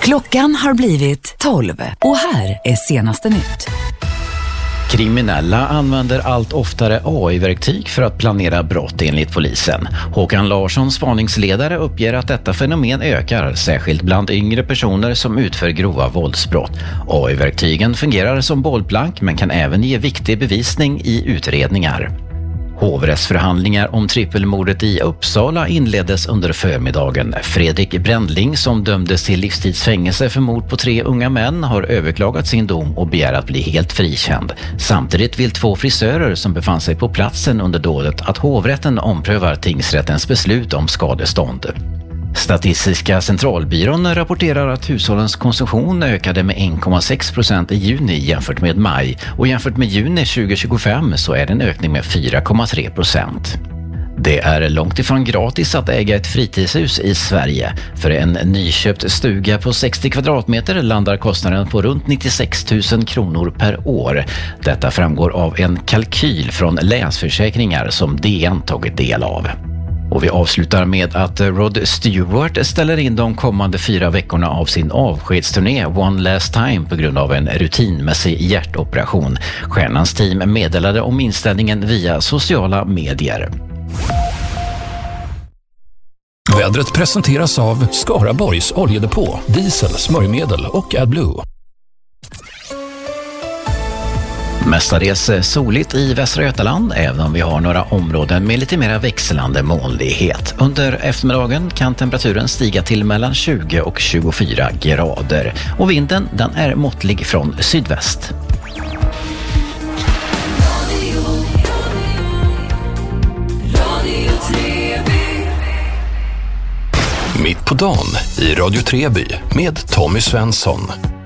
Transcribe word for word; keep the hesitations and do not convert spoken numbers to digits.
Klockan har blivit tolv och här är senaste nytt. Kriminella använder allt oftare A I-verktyg för att planera brott enligt polisen. Håkan Larsson, spaningsledare, uppger att detta fenomen ökar, särskilt bland yngre personer som utför grova våldsbrott. A I-verktygen fungerar som bollplank men kan även ge viktig bevisning i utredningar. Hovrättsförhandlingar om trippelmordet i Uppsala inleddes under förmiddagen. Fredrik Brändling, som dömdes till livstidsfängelse för mord på tre unga män, har överklagat sin dom och begär att bli helt frikänd. Samtidigt vill två frisörer som befann sig på platsen under dådet att hovrätten omprövar tingsrättens beslut om skadestånd. Statistiska centralbyrån rapporterar att hushållens konsumtion ökade med en komma sex procent i juni jämfört med maj, och jämfört med juni tjugohundratjugofem så är det en ökning med fyra komma tre procent. Det är långt ifrån gratis att äga ett fritidshus i Sverige. För en nyköpt stuga på sextio kvadratmeter landar kostnaden på runt nittiosex tusen kronor per år. Detta framgår av en kalkyl från Länsförsäkringar som D N tagit del av. Och vi avslutar med att Rod Stewart ställer in de kommande fyra veckorna av sin avskedsturné One Last Time på grund av en rutinmässig hjärtoperation. Stjärnans team meddelade om inställningen via sociala medier. Vädret presenteras av Skaraborgs oljedepå, diesel, smörjmedel och AdBlue. Mestadels soligt i Västra Götaland, även om vi har några områden med lite mer växlande molnighet. Under eftermiddagen kan temperaturen stiga till mellan tjugo och tjugofyra grader. Och vinden, den är måttlig från sydväst. Mitt på dagen i Radio Treby med Tommy Svensson.